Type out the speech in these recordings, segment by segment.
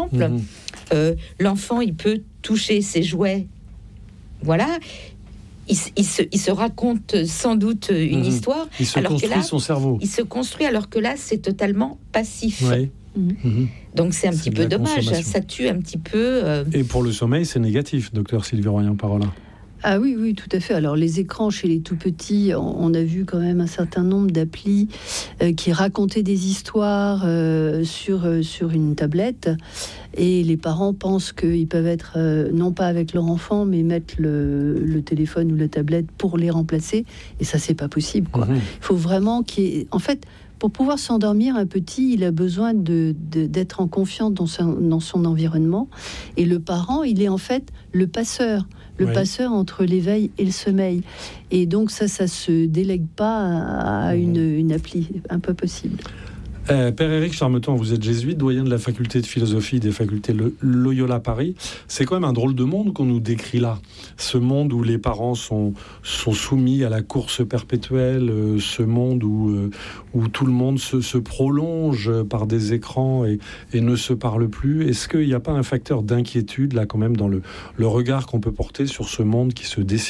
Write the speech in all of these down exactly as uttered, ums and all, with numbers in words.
exemple. Mmh. Euh, l'enfant, il peut toucher ses jouets. Voilà. Il, il, se, il se raconte sans doute une mmh. histoire. Il se alors construit que là, son cerveau. Il se construit, alors que là, c'est totalement passif. Oui. Mmh. Mmh. Donc c'est un c'est petit peu dommage. Ça tue un petit peu. Euh... Et pour le sommeil, c'est négatif, docteur Sylvie Royan-Parola. Ah oui, oui, tout à fait. Alors les écrans chez les tout petits, on a vu quand même un certain nombre d'applis euh, qui racontaient des histoires euh, sur, euh, sur une tablette, et les parents pensent qu'ils peuvent être euh, non pas avec leur enfant, mais mettre le, le téléphone ou la tablette pour les remplacer, et ça c'est pas possible, quoi. Mmh. Il faut vraiment qu'il y ait... En fait, pour pouvoir s'endormir, un petit, il a besoin de, de, d'être en confiance dans son, dans son environnement, et le parent, il est en fait le passeur. Le oui. passeur entre l'éveil et le sommeil. Et donc ça, ça se délègue pas à, à une, une appli, un peu possible. Euh, Père Éric Charmeton, vous êtes jésuite, doyen de la faculté de philosophie des facultés Loyola Paris. C'est quand même un drôle de monde qu'on nous décrit là. Ce monde où les parents sont, sont soumis à la course perpétuelle, euh, ce monde où, euh, où tout le monde se, se prolonge par des écrans et, et ne se parle plus. Est-ce qu'il n'y a pas un facteur d'inquiétude là quand même dans le, le regard qu'on peut porter sur ce monde qui se dessine ?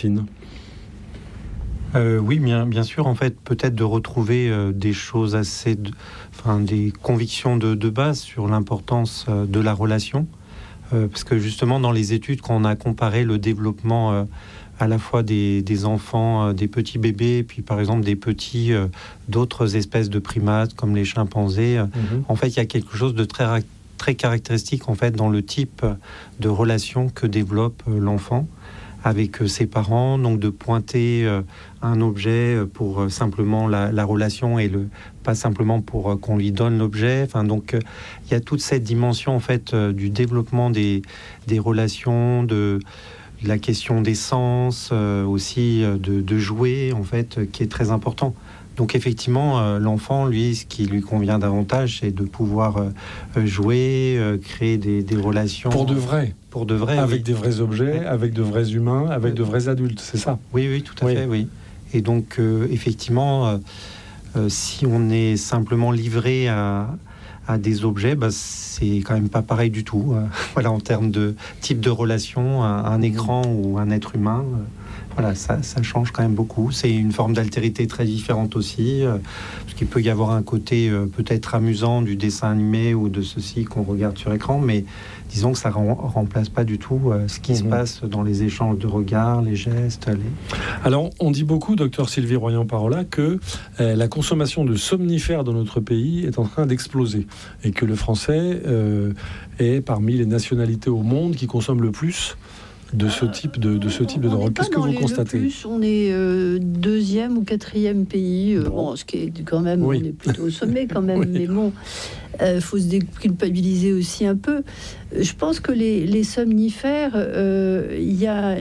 Euh, oui, bien, bien sûr. En fait, peut-être de retrouver euh, des choses assez, de, enfin, des convictions de, de base sur l'importance euh, de la relation, euh, parce que justement dans les études, quand on a comparé le développement euh, à la fois des, des enfants, euh, des petits bébés, puis par exemple des petits euh, d'autres espèces de primates comme les chimpanzés, euh, mm-hmm. en fait, il y a quelque chose de très très caractéristique en fait dans le type de relation que développe euh, l'enfant avec ses parents, donc de pointer euh, un objet pour euh, simplement la, la relation et le, pas simplement pour euh, qu'on lui donne l'objet. Enfin, donc il euh, y a toute cette dimension en fait euh, du développement des, des relations, de la question des sens, euh, aussi euh, de, de jouer en fait, euh, qui est très important. Donc effectivement, euh, l'enfant, lui, ce qui lui convient davantage, c'est de pouvoir euh, jouer, euh, créer des, des relations... Pour de vrai. Pour de vrai, Avec oui. des vrais objets, avec de vrais humains, avec de vrais adultes, c'est ça ? Oui, oui, tout à oui. fait, oui. Et donc, euh, effectivement, euh, euh, si on est simplement livré à, à des objets, bah, c'est quand même pas pareil du tout. Euh, voilà, en termes de type de relation, un, un écran mmh. ou un être humain... Euh, Voilà, ça, ça change quand même beaucoup. C'est une forme d'altérité très différente aussi, euh, parce qu'il peut y avoir un côté euh, peut-être amusant du dessin animé ou de ceci qu'on regarde sur écran, mais disons que ça ne remplace pas du tout euh, ce qui mmh. se passe dans les échanges de regards, les gestes. Les... Alors, on dit beaucoup, docteur Sylvie Royan-Parola, que euh, la consommation de somnifères dans notre pays est en train d'exploser et que le français euh, est parmi les nationalités au monde qui consomment le plus de ce type de, de, ce type de drogue. Qu'est-ce que vous constatez ? Plus, on est euh, deuxième ou quatrième pays, euh, bon. Bon, ce qui est quand même, oui. on est plutôt au sommet quand même, oui. mais bon, il euh, faut se déculpabiliser aussi un peu. Je pense que les, les somnifères, il euh, y a...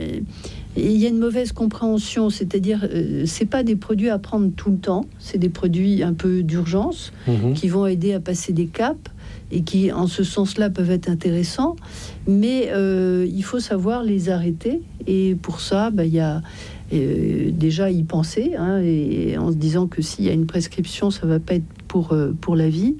Il y a une mauvaise compréhension, c'est-à-dire euh, c'est pas des produits à prendre tout le temps, c'est des produits un peu d'urgence mmh. qui vont aider à passer des caps et qui, en ce sens-là, peuvent être intéressants, mais euh, il faut savoir les arrêter. Et pour ça, bah, il y a euh, déjà y penser, hein, et en se disant que s'il y a une prescription, ça va pas être pour euh, pour la vie.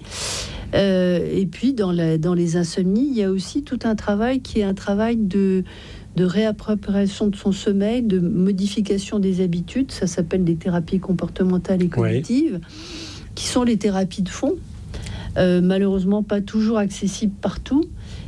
Euh, et puis dans la dans les insomnies, il y a aussi tout un travail qui est un travail de de réappropriation de son sommeil, de modification des habitudes. Ça s'appelle des thérapies comportementales et cognitives, oui. qui sont les thérapies de fond. Euh, malheureusement, pas toujours accessibles partout,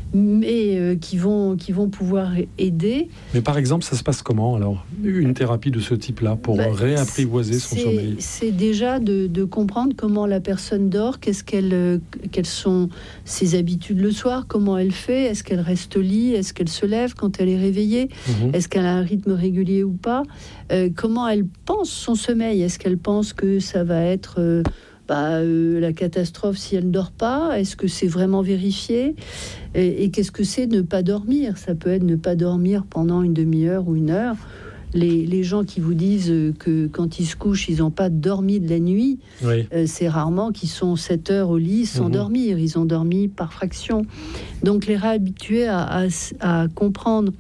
mais euh, qui vont, qui vont pouvoir aider. Mais par exemple, ça se passe comment, alors, une thérapie de ce type-là, pour bah, réapprivoiser son c'est, sommeil ? C'est déjà de, de comprendre comment la personne dort, qu'est-ce qu'elle, euh, quelles sont ses habitudes le soir, comment elle fait, est-ce qu'elle reste au lit, est-ce qu'elle se lève quand elle est réveillée, mmh. est-ce qu'elle a un rythme régulier ou pas, euh, comment elle pense son sommeil, est-ce qu'elle pense que ça va être... Euh, Bah, euh, la catastrophe si elle ne dort pas, est-ce que c'est vraiment vérifié, et, et qu'est-ce que c'est ne pas dormir? Ça peut être ne pas dormir pendant une demi-heure ou une heure. Les, les gens qui vous disent que quand ils se couchent, ils n'ont pas dormi de la nuit, oui. euh, c'est rarement qu'ils sont sept heures au lit sans mmh. dormir. Ils ont dormi par fraction. Donc les réhabituer à, à, à comprendre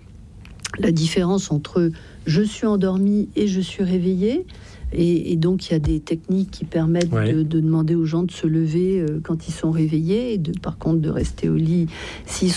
la différence entre je suis endormi et je suis réveillé. Et, et donc, il y a des techniques qui permettent ouais. de, de demander aux gens de se lever euh, quand ils sont réveillés et de, par contre, de rester au lit s'ils